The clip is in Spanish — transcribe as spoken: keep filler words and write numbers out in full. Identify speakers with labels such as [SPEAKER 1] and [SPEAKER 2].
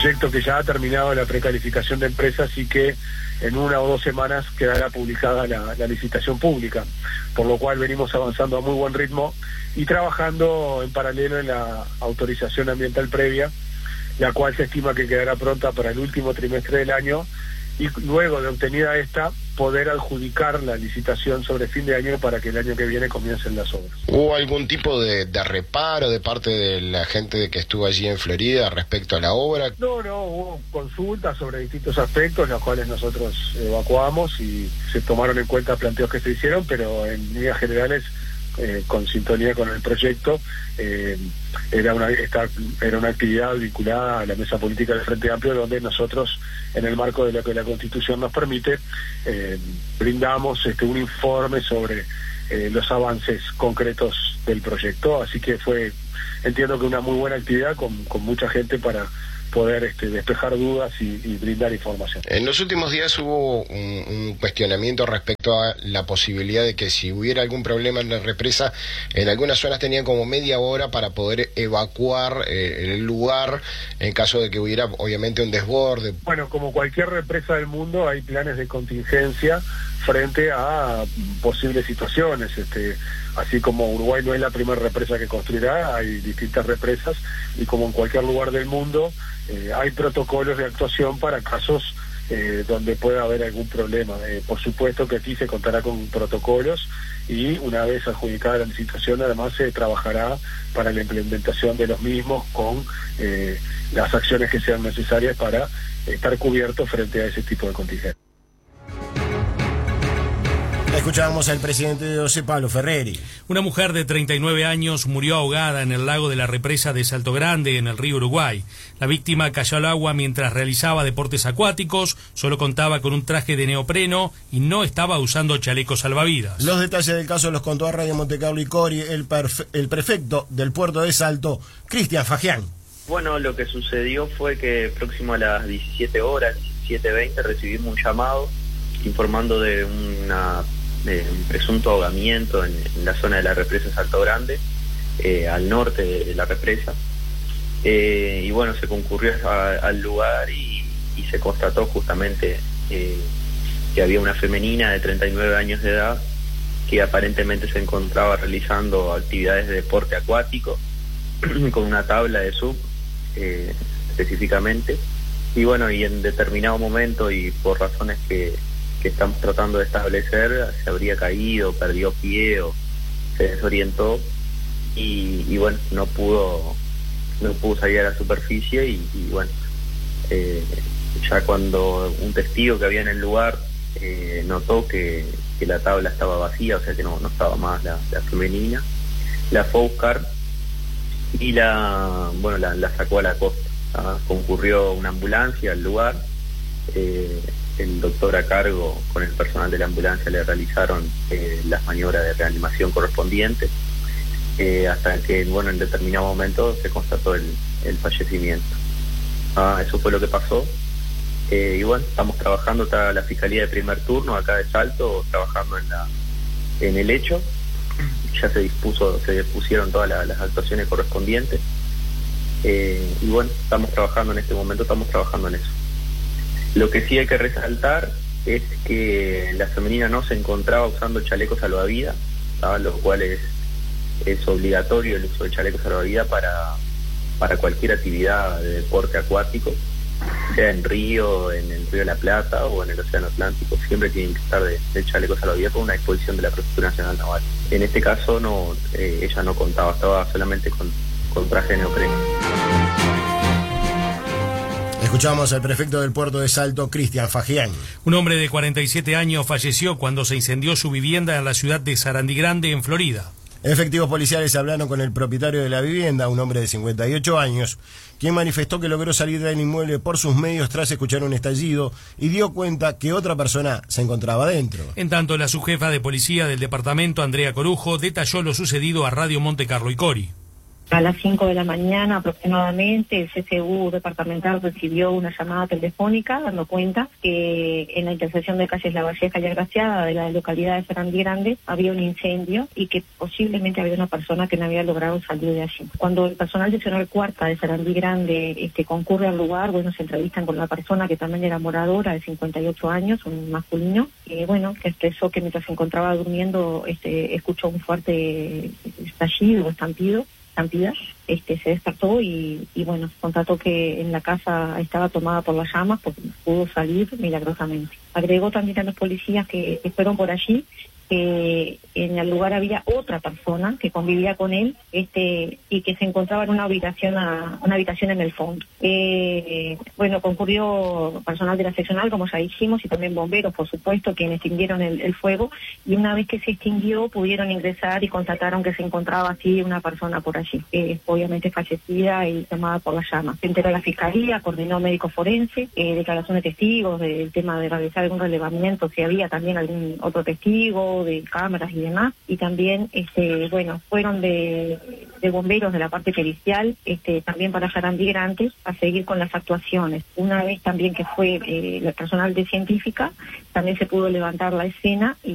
[SPEAKER 1] proyecto que ya ha terminado la precalificación de empresas y que en una o dos semanas quedará publicada la, la licitación pública, por lo cual venimos avanzando a muy buen ritmo y trabajando en paralelo en la autorización ambiental previa, la cual se estima que quedará pronta para el último trimestre del año, y luego de obtenida esta, poder adjudicar la licitación sobre fin de año para que el año que viene comiencen las obras.
[SPEAKER 2] ¿Hubo algún tipo de, de reparo de parte de la gente que estuvo allí en Florida respecto a la obra?
[SPEAKER 1] No, no, hubo consultas sobre distintos aspectos, los cuales nosotros evacuamos y se tomaron en cuenta planteos que se hicieron, pero en líneas generales, eh, con sintonía con el proyecto, eh, era una esta, era una actividad vinculada a la mesa política del Frente Amplio, donde nosotros, en el marco de lo que la Constitución nos permite, eh, brindamos este un informe sobre eh, los avances concretos del proyecto, así que fue, entiendo que una muy buena actividad con, con mucha gente para poder este, despejar dudas y, y brindar información.
[SPEAKER 2] En los últimos días hubo un, un cuestionamiento respecto a la posibilidad de que si hubiera algún problema en la represa, en algunas zonas tenían como media hora para poder evacuar eh, el lugar en caso de que hubiera obviamente un desborde.
[SPEAKER 1] Bueno, como cualquier represa del mundo, hay planes de contingencia frente a posibles situaciones. Este, así como Uruguay no es la primera represa que construirá, hay distintas represas, y como en cualquier lugar del mundo, eh, hay protocolos de actuación para casos eh, donde pueda haber algún problema. Eh, por supuesto que aquí se contará con protocolos, y una vez adjudicada la licitación, además se trabajará para la implementación de los mismos con eh, las acciones que sean necesarias para estar cubiertos frente a ese tipo de contingencia.
[SPEAKER 3] Escuchábamos al presidente de O C E, Pablo Ferreri.
[SPEAKER 4] Una mujer de treinta y nueve años murió ahogada en el lago de la represa de Salto Grande, en el río Uruguay. La víctima cayó al agua mientras realizaba deportes acuáticos, solo contaba con un traje de neopreno y no estaba usando chalecos salvavidas.
[SPEAKER 3] Los detalles del caso los contó a Radio Montecarlo y Cori el, el prefecto del puerto de Salto, Cristian Fagián.
[SPEAKER 5] Bueno, lo que sucedió fue que próximo a las diecisiete horas, diecisiete veinte, recibimos un llamado informando de una... de un presunto ahogamiento en, en la zona de la represa Salto Grande, eh, al norte de, de la represa, eh, y bueno, se concurrió a, al lugar y, y se constató justamente eh, que había una femenina de treinta y nueve años de edad que aparentemente se encontraba realizando actividades de deporte acuático con una tabla de sub eh, específicamente, y bueno, y en determinado momento y por razones que que estamos tratando de establecer, se habría caído, perdió pie o se desorientó y, y bueno, no pudo no pudo salir a la superficie y, y bueno, eh, ya cuando un testigo que había en el lugar eh, notó que, que la tabla estaba vacía, o sea que no, no estaba más la, la femenina, la fue a buscar y la bueno la, la sacó a la costa. ¿Ah? Concurrió una ambulancia al lugar, eh, el doctor a cargo con el personal de la ambulancia le realizaron eh, las maniobras de reanimación correspondientes, eh, hasta que bueno, en determinado momento se constató el, el fallecimiento. Ah, eso fue lo que pasó, eh, y bueno, estamos trabajando, está la Fiscalía de Primer Turno acá de Salto trabajando en la en el hecho, ya se dispuso, se dispusieron todas la, las actuaciones correspondientes, eh, y bueno, estamos trabajando en este momento, estamos trabajando en eso. Lo que sí hay que resaltar es que la femenina no se encontraba usando chalecos salvavidas, ¿sabes? Lo cual es, es obligatorio el uso de chalecos salvavidas para, para cualquier actividad de deporte acuático, sea en río, en el río de la Plata o en el océano Atlántico. Siempre tienen que estar de, de chalecos salvavidas por una disposición de la Prefectura Nacional Naval. En este caso no, eh, ella no contaba, estaba solamente con, con traje de neopreno.
[SPEAKER 3] Escuchamos al prefecto del puerto de Salto, Cristian Fagián.
[SPEAKER 4] Un hombre de cuarenta y siete años falleció cuando se incendió su vivienda en la ciudad de Sarandí Grande, en Florida.
[SPEAKER 3] Efectivos policiales hablaron con el propietario de la vivienda, un hombre de cincuenta y ocho años, quien manifestó que logró salir del inmueble por sus medios tras escuchar un estallido y dio cuenta que otra persona se encontraba dentro.
[SPEAKER 4] En tanto, la subjefa de policía del departamento, Andrea Corujo, detalló lo sucedido a Radio Montecarlo y Cori.
[SPEAKER 6] A las cinco de la mañana aproximadamente, el C C U departamental recibió una llamada telefónica dando cuenta que en la intersección de calles La Valleja y Agraciada de la localidad de Sarandí Grande había un incendio y que posiblemente había una persona que no había logrado salir de allí. Cuando el personal seccional cuarta de Sarandí Grande este, concurre al lugar, bueno, se entrevistan con la persona que también era moradora de cincuenta y ocho años, un masculino, y bueno, que expresó que mientras se encontraba durmiendo este, escuchó un fuerte estallido, estampido, estampida, este, se despertó y, y bueno, constató que en la casa estaba tomada por las llamas porque pudo salir milagrosamente. Agregó también a los policías que, que fueron por allí que en el lugar había otra persona que convivía con él este y que se encontraba en una habitación a, una habitación en el fondo. Eh, bueno, concurrió personal de la seccional, como ya dijimos, y también bomberos, por supuesto, quienes extinguieron el, el fuego, y una vez que se extinguió pudieron ingresar y constataron que se encontraba así una persona por allí, eh, obviamente fallecida y tomada por las llamas. Se enteró la fiscalía, coordinó médico forense, eh, declaración de testigos, del tema de realizar algún relevamiento, si había también algún otro testigo, de cámaras y demás, y también este bueno fueron de, de bomberos de la parte pericial este también para Sarandí Grande a seguir con las actuaciones. Una vez también que fue eh, el personal de científica, también se pudo levantar la escena y